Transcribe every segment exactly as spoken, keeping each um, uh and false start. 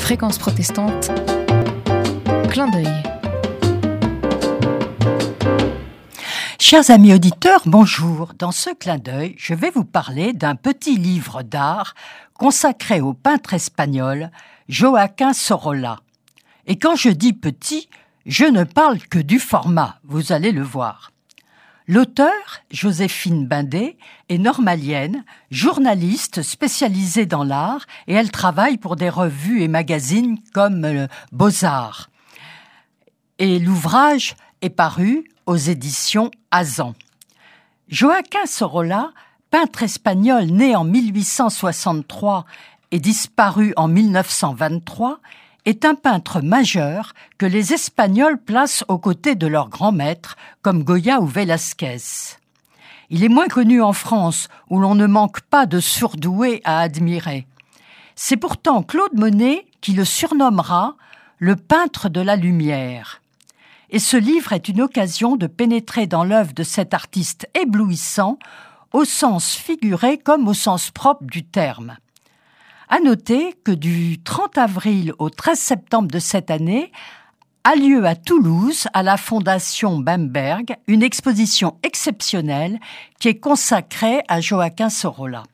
Fréquence protestante, clin d'œil. Chers amis auditeurs, bonjour. Dans ce clin d'œil, je vais vous parler d'un petit livre d'art consacré au peintre espagnol Joaquín Sorolla. Et quand je dis petit, je ne parle que du format, vous allez le voir. L'auteur, Joséphine Bindé, est normalienne, journaliste spécialisée dans l'art et elle travaille pour des revues et magazines comme euh, Beaux-Arts. Et l'ouvrage est paru aux éditions Azan. Joaquín Sorolla, peintre espagnol né en mille huit cent soixante-trois et disparu en mille neuf cent vingt-trois, est un peintre majeur que les Espagnols placent aux côtés de leurs grands maîtres comme Goya ou Velázquez. Il est moins connu en France où l'on ne manque pas de surdoués à admirer. C'est pourtant Claude Monet qui le surnommera le peintre de la lumière. Et ce livre est une occasion de pénétrer dans l'œuvre de cet artiste éblouissant au sens figuré comme au sens propre du terme. À noter que du trente avril au treize septembre de cette année a lieu à Toulouse, à la Fondation Bamberg, une exposition exceptionnelle qui est consacrée à Joaquín Sorolla.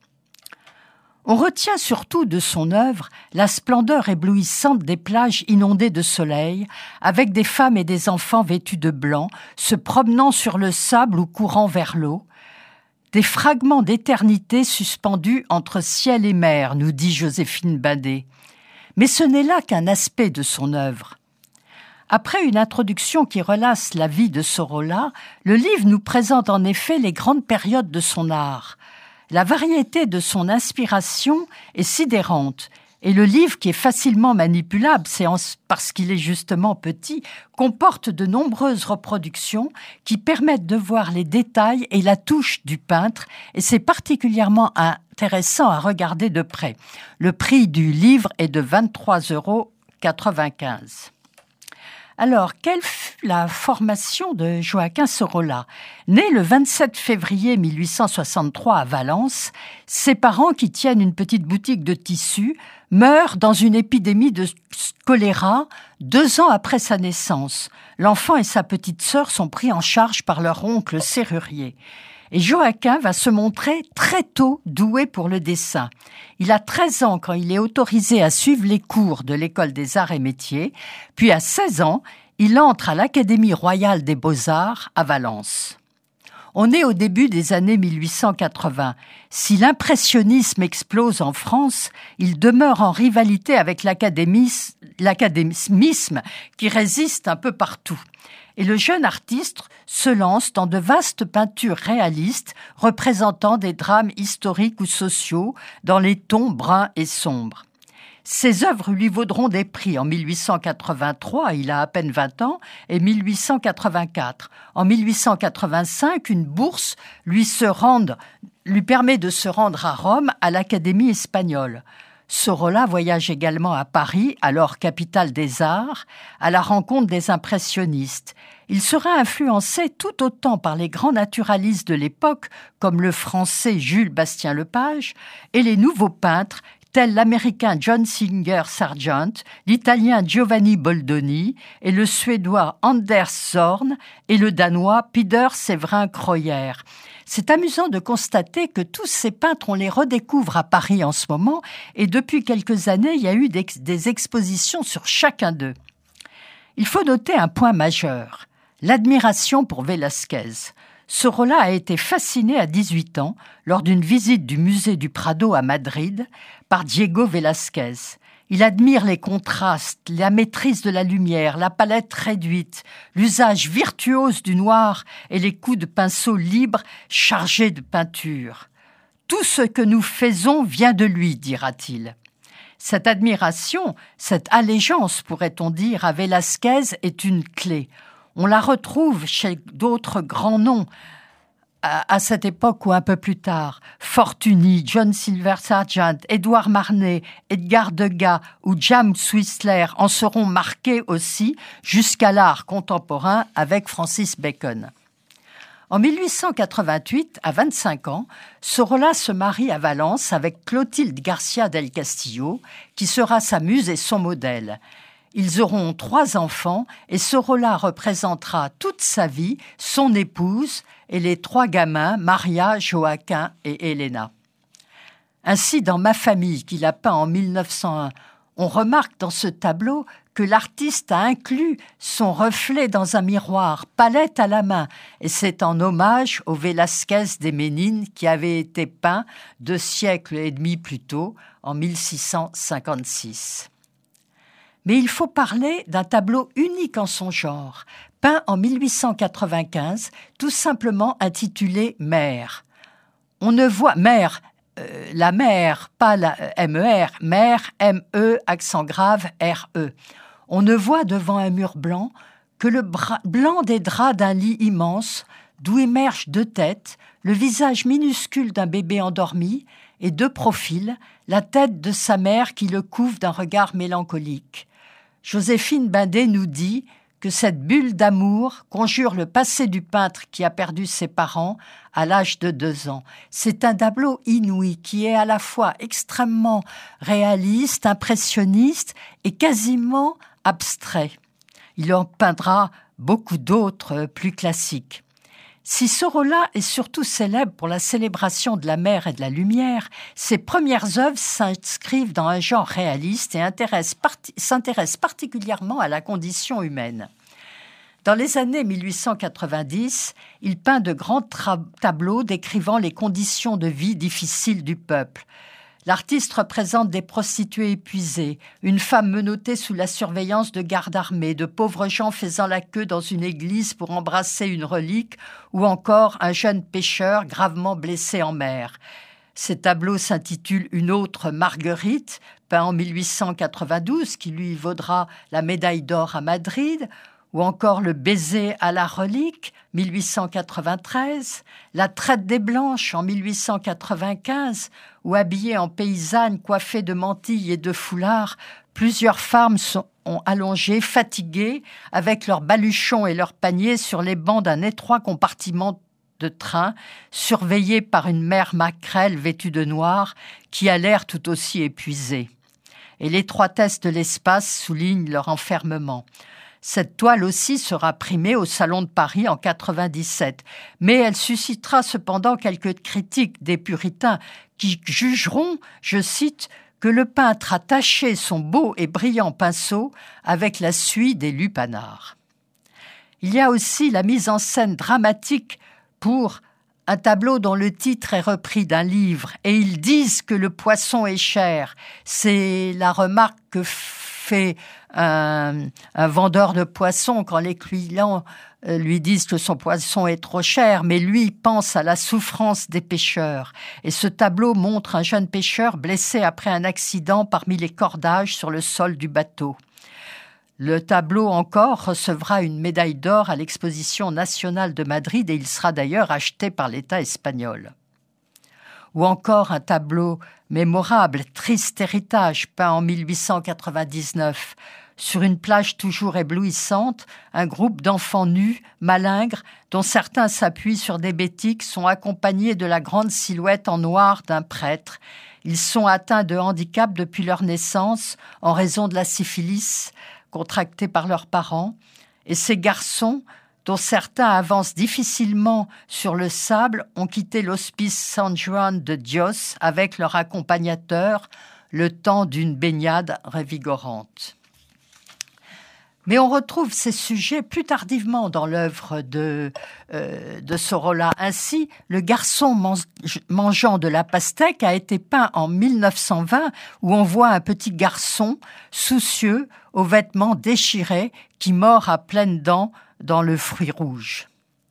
On retient surtout de son œuvre la splendeur éblouissante des plages inondées de soleil, avec des femmes et des enfants vêtus de blanc, se promenant sur le sable ou courant vers l'eau, des fragments d'éternité suspendus entre ciel et mer, nous dit Joséphine Bindé. Mais ce n'est là qu'un aspect de son œuvre. Après une introduction qui relace la vie de Sorolla, le livre nous présente en effet les grandes périodes de son art. La variété de son inspiration est sidérante. Et le livre, qui est facilement manipulable, c'est en, parce qu'il est justement petit, comporte de nombreuses reproductions qui permettent de voir les détails et la touche du peintre, et c'est particulièrement intéressant à regarder de près. Le prix du livre est de vingt-trois euros quatre-vingt-quinze. Alors, quelle fut la formation de Joaquín Sorolla ? Né le vingt-sept février mille huit cent soixante-trois à Valence, ses parents, qui tiennent une petite boutique de tissus, meurent dans une épidémie de choléra deux ans après sa naissance. L'enfant et sa petite sœur sont pris en charge par leur oncle serrurier. Et Joaquín va se montrer très tôt doué pour le dessin. Il a treize ans quand il est autorisé à suivre les cours de l'École des Arts et Métiers, puis à seize ans, il entre à l'Académie royale des Beaux-Arts à Valence. On est au début des années mille huit cent quatre-vingts. Si l'impressionnisme explose en France, il demeure en rivalité avec l'académisme qui résiste un peu partout. Et le jeune artiste se lance dans de vastes peintures réalistes représentant des drames historiques ou sociaux dans les tons bruns et sombres. Ses œuvres lui vaudront des prix en mille huit cent quatre-vingt-trois, il a à peine vingt ans, et mille huit cent quatre-vingt-quatre. En mille huit cent quatre-vingt-cinq, une bourse lui, se rende, lui permet de se rendre à Rome à l'Académie espagnole. Sorolla voyage également à Paris, alors capitale des arts, à la rencontre des impressionnistes. Il sera influencé tout autant par les grands naturalistes de l'époque, comme le français Jules Bastien-Lepage, et les nouveaux peintres, tels l'américain John Singer Sargent, l'italien Giovanni Boldoni, et le suédois Anders Zorn, et le danois Peder Séverin Kreuyer. C'est amusant de constater que tous ces peintres, on les redécouvre à Paris en ce moment, et depuis quelques années, il y a eu des, des expositions sur chacun d'eux. Il faut noter un point majeur, l'admiration pour Velázquez. Sorolla a été fasciné à dix-huit ans, lors d'une visite du musée du Prado à Madrid, par Diego Velázquez. Il admire les contrastes, la maîtrise de la lumière, la palette réduite, l'usage virtuose du noir et les coups de pinceau libres chargés de peinture. « Tout ce que nous faisons vient de lui », dira-t-il. Cette admiration, cette allégeance, pourrait-on dire, à Velázquez est une clé. On la retrouve chez d'autres grands noms à, à cette époque ou un peu plus tard. Fortuny, John Silver Sargent, Édouard Marnet, Edgar Degas ou James Whistler en seront marqués aussi jusqu'à l'art contemporain avec Francis Bacon. En mille huit cent quatre-vingt-huit, à vingt-cinq ans, Sorolla se marie à Valence avec Clotilde Garcia del Castillo, qui sera sa muse et son modèle. Ils auront trois enfants et Sorolla représentera toute sa vie son épouse et les trois gamins, Maria, Joaquin et Elena. Ainsi, dans Ma famille, qu'il a peint en mille neuf cent un, on remarque dans ce tableau que l'artiste a inclus son reflet dans un miroir, palette à la main, et c'est en hommage au Velázquez des Ménines qui avait été peint deux siècles et demi plus tôt, en mille six cent cinquante-six. Mais il faut parler d'un tableau unique en son genre, peint en mille huit cent quatre-vingt-quinze, tout simplement intitulé « Mère ». On ne voit « Mère », euh, la mer, pas la M E R, Mère, M E, accent grave, R E. On ne voit devant un mur blanc que le bra- blanc des draps d'un lit immense, d'où émergent deux têtes, le visage minuscule d'un bébé endormi et de profil, la tête de sa mère qui le couvre d'un regard mélancolique. Joséphine Binder nous dit que cette bulle d'amour conjure le passé du peintre qui a perdu ses parents à l'âge de deux ans. C'est un tableau inouï qui est à la fois extrêmement réaliste, impressionniste et quasiment abstrait. Il en peindra beaucoup d'autres plus classiques. Si Sorolla est surtout célèbre pour la célébration de la mer et de la lumière, ses premières œuvres s'inscrivent dans un genre réaliste et intéressent parti- s'intéressent particulièrement à la condition humaine. Dans les années mille huit cent quatre-vingt-dix, il peint de grands tra- tableaux décrivant les conditions de vie difficiles du peuple. L'artiste représente des prostituées épuisées, une femme menottée sous la surveillance de gardes armés, de pauvres gens faisant la queue dans une église pour embrasser une relique, ou encore un jeune pêcheur gravement blessé en mer. Ces tableaux s'intitulent « Une autre Marguerite », peint en mille huit cent quatre-vingt-douze, qui lui vaudra la médaille d'or à Madrid, ou encore Le baiser à la relique, mille huit cent quatre-vingt-treize, La traite des Blanches en mille huit cent quatre-vingt-quinze, où habillées en paysannes, coiffées de mantilles et de foulards, plusieurs femmes sont ont allongé, fatiguées, avec leurs baluchons et leurs paniers sur les bancs d'un étroit compartiment de train, surveillés par une mère maquerelle vêtue de noir, qui a l'air tout aussi épuisée. Et l'étroitesse de l'espace souligne leur enfermement. Cette toile aussi sera primée au Salon de Paris en quatre-vingt-dix-sept, mais elle suscitera cependant quelques critiques des puritains qui jugeront, je cite, que le peintre a taché son beau et brillant pinceau avec la suie des lupanards. Il y a aussi la mise en scène dramatique pour un tableau dont le titre est repris d'un livre, et ils disent que le poisson est cher. C'est la remarque que fait un, un vendeur de poissons quand les clients euh, lui disent que son poisson est trop cher, mais lui pense à la souffrance des pêcheurs. Et ce tableau montre un jeune pêcheur blessé après un accident parmi les cordages sur le sol du bateau. Le tableau encore recevra une médaille d'or à l'exposition nationale de Madrid et il sera d'ailleurs acheté par l'État espagnol. Ou encore un tableau mémorable, Triste héritage, peint en mille huit cent quatre-vingt-dix-neuf. Sur une plage toujours éblouissante, un groupe d'enfants nus, malingres, dont certains s'appuient sur des bétiques, sont accompagnés de la grande silhouette en noir d'un prêtre. Ils sont atteints de handicap depuis leur naissance en raison de la syphilis contractée par leurs parents. Et ces garçons, dont certains avancent difficilement sur le sable, ont quitté l'hospice San Juan de Dios avec leur accompagnateur le temps d'une baignade revigorante. Mais on retrouve ces sujets plus tardivement dans l'œuvre de, euh, de Sorolla. Ainsi, le garçon man- mangeant de la pastèque a été peint en mille neuf cent vingt, où on voit un petit garçon soucieux, aux vêtements déchirés, qui mord à pleines dents dans le fruit rouge.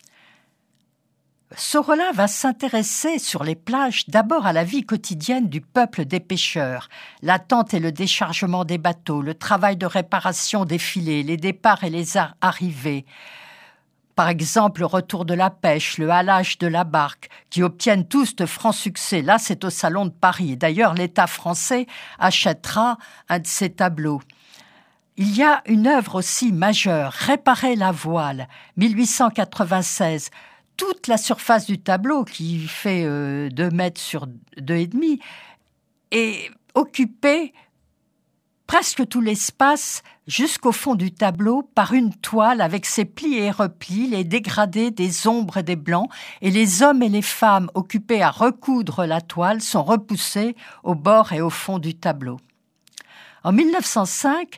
Sorolla va s'intéresser sur les plages d'abord à la vie quotidienne du peuple des pêcheurs, l'attente et le déchargement des bateaux, le travail de réparation des filets, les départs et les arrivées. Par exemple, le retour de la pêche, le halage de la barque, qui obtiennent tous de francs succès. Là, c'est au Salon de Paris. D'ailleurs, l'État français achètera un de ces tableaux. Il y a une œuvre aussi majeure, Réparer la voile, mille huit cent quatre-vingt-seize, toute la surface du tableau, qui fait euh, deux mètres sur deux et demi, est occupée presque tout l'espace jusqu'au fond du tableau par une toile avec ses plis et replis, les dégradés des ombres et des blancs, et les hommes et les femmes occupés à recoudre la toile sont repoussés au bord et au fond du tableau. En mille neuf cent cinq,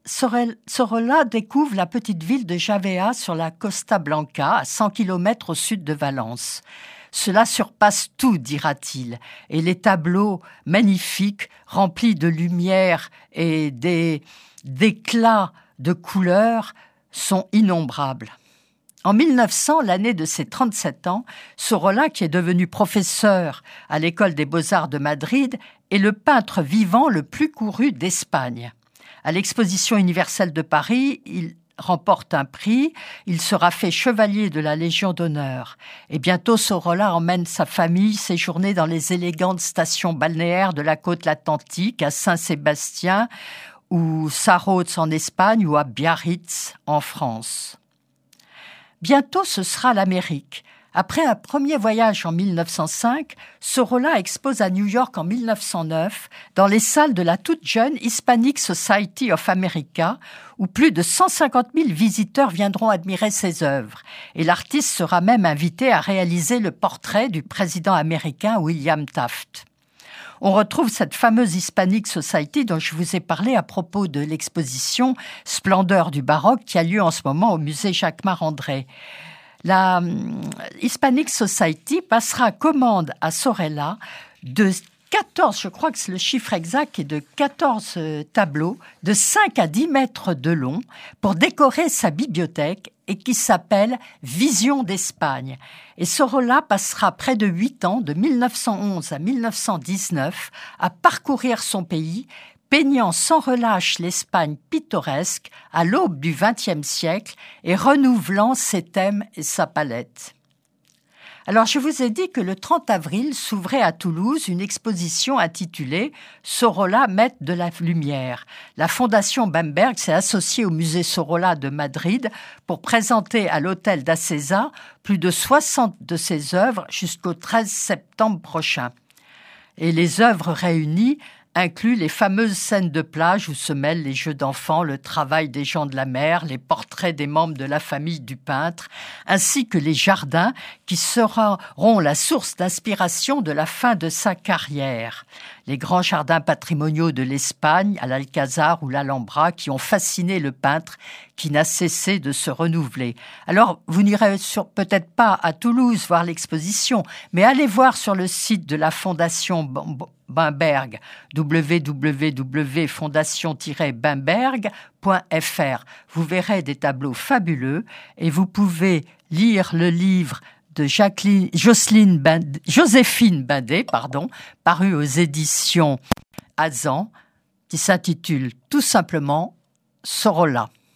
Sorolla découvre la petite ville de Javea sur la Costa Blanca, à cent kilomètres au sud de Valence. Cela surpasse tout, dira-t-il, et les tableaux magnifiques, remplis de lumière et des, d'éclats de couleurs, sont innombrables. En mille neuf cents, l'année de ses trente-sept ans, Sorolla, qui est devenu professeur à l'École des Beaux-Arts de Madrid, est le peintre vivant le plus couru d'Espagne. À l'Exposition universelle de Paris, il remporte un prix, il sera fait chevalier de la Légion d'honneur. Et bientôt, Sorolla emmène sa famille séjourner dans les élégantes stations balnéaires de la côte atlantique, à Saint-Sébastien, ou Sarroz en Espagne, ou à Biarritz en France. Bientôt, ce sera l'Amérique. Après un premier voyage en mille neuf cent cinq, Sorolla expose à New York en mille neuf cent neuf dans les salles de la toute jeune Hispanic Society of America, où plus de cent cinquante mille visiteurs viendront admirer ses œuvres. Et l'artiste sera même invité à réaliser le portrait du président américain William Taft. On retrouve cette fameuse Hispanic Society dont je vous ai parlé à propos de l'exposition Splendeur du baroque qui a lieu en ce moment au musée Jacquemart-André. La Hispanic Society passera commande à Sorolla de quatorze, je crois que c'est le chiffre exact, est de quatorze tableaux de cinq à dix mètres de long pour décorer sa bibliothèque et qui s'appelle Vision d'Espagne. Et Sorolla passera près de huit ans, de mille neuf cent onze à mille neuf cent dix-neuf, à parcourir son pays, peignant sans relâche l'Espagne pittoresque à l'aube du vingtième siècle et renouvelant ses thèmes et sa palette. Alors, je vous ai dit que le trente avril s'ouvrait à Toulouse une exposition intitulée « Sorolla, maître de la lumière ». La Fondation Bamberg s'est associée au musée Sorolla de Madrid pour présenter à l'hôtel d'Acesa plus de soixante de ses œuvres jusqu'au treize septembre prochain. Et les œuvres réunies inclut les fameuses scènes de plage où se mêlent les jeux d'enfants, le travail des gens de la mer, les portraits des membres de la famille du peintre, ainsi que les jardins qui seront la source d'inspiration de la fin de sa carrière. Les grands jardins patrimoniaux de l'Espagne, à l'Alcazar ou l'Alhambra, qui ont fasciné le peintre qui n'a cessé de se renouveler. Alors, vous n'irez sur, peut-être pas à Toulouse voir l'exposition, mais allez voir sur le site de la Fondation Bamberg, w w w point fondation tiret bamberg point f r. Vous verrez des tableaux fabuleux et vous pouvez lire le livre de Jacqueline, Jocelyne Bindé, Joséphine Bindé, pardon, paru aux éditions Azan, qui s'intitule tout simplement Sorolla.